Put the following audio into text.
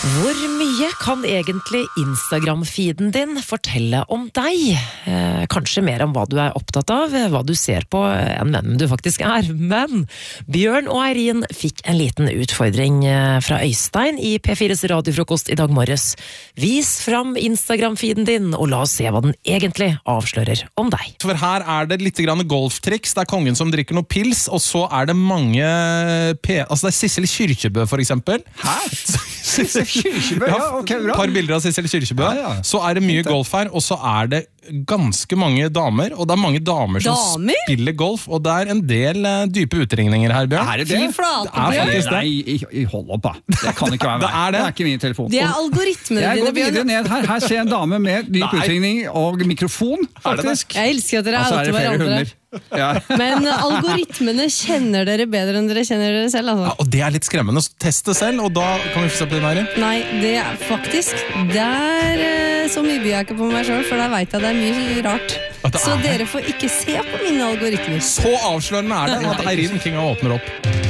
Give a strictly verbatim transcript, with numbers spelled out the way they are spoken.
Hvor mye kan egentlig Instagram-feeden din fortelle om deg? Eh, kanskje mer om hva du er opptatt av, hva du ser på, enn hvem du faktisk er. Men Bjørn og Eirin fikk en liten utfordring fra Øystein i P fires radiofrokost i dag morges. Vis fram Instagram-feeden din, og la oss se hva den egentlig avslører om deg. For her er det litt grann golftriks. Det er kongen som drikker noe pils, og så er det mange P... Altså det er Sissel Kyrkjebø, for eksempel. Hæ? Sissel Kyrkjebø, ja, ok, bra. Et par bilder av Sissel Kyrkjebø. Ja, ja. Så er det mye golf her, og så er det ganske mange damer, og det er mange damer som Damer? spiller golf, og det er en del uh, dype utringninger her, Bjørn. Er det det? Fy flate, Det er faktisk det. Nei, jeg, jeg hold opp da. Det kan ikke være meg. Det er det. Det er ikke min telefon. Det er algoritmene Jeg dine, går videre Bjørn. ned her. Her ser jeg en dame med dyp Nei. utringning og mikrofon, faktisk. Jeg elsker at dere Og så er outer det flere hverandre. hunder. Ja. Men algoritmene kjenner dere bedre enn dere kjenner dere selv, Ja, altså. og det er litt skremmende. Så test det selv, og da kan vi få se på din her. Nei, det er faktisk Der eh, så mye byr jeg ikke på meg selv, for der vet jeg det er mye rart. At det Så er- dere får ikke se på mine algoritmer. Så avslørende er det at Eirin Kinga åpner opp.